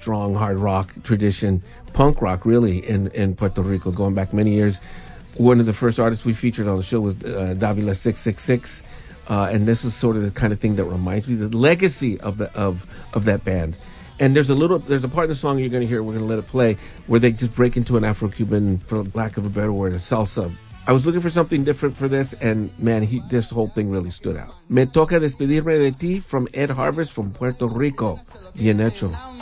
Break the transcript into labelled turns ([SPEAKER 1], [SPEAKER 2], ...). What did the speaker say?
[SPEAKER 1] strong hard rock tradition, punk rock really in Puerto Rico, going back many years. One of the first artists we featured on the show was Davila 666, and this is sort of the kind of thing that reminds me the legacy of that band. And there's a part of the song you're going to hear, we're going to let it play, where they just break into an Afro-Cuban, for lack of a better word, a salsa. I was looking for something different for this, and man, this whole thing really stood out. Me toca despedirme de ti from Ed Harvest from Puerto Rico. Bien hecho.